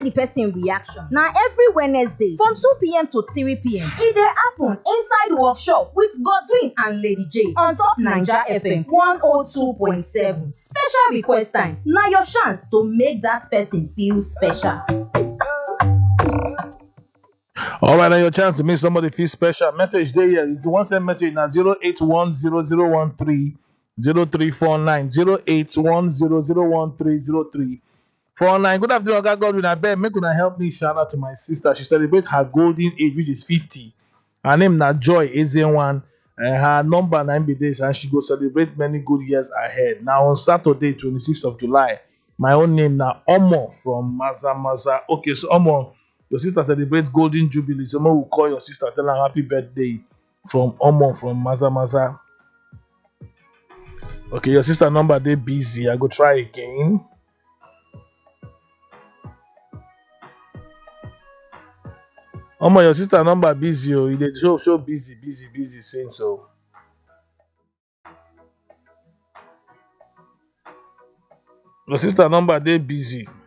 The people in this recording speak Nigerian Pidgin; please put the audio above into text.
the person reaction. Now every Wednesday from 2 p.m. to 3 p.m. e dey happen inside workshop with Godwin and Lady J on top Naija FM 102.7. Special request time. Now your chance to make that person feel special. All right, now your chance to make somebody feel special. Message there. You can send message now 08100130349 08100130349. Good afternoon, Oga Godwin. I beg, make una help me shout out to my sister. She celebrates her golden age, which is 50. Her name na Joy Ezenwan. Her number 9 be this, and she go celebrate many good years ahead. Now on Saturday, 26th of July, my own name na Omo from Maza Maza. Okay, so Omo, your sister celebrates Golden Jubilee. Someone will call your sister, tell her happy birthday from Omo from Maza Maza. Okay, your sister number they busy. I go try again. Omo, your sister number busy. Oh, they show busy saying so. Your sister number they busy.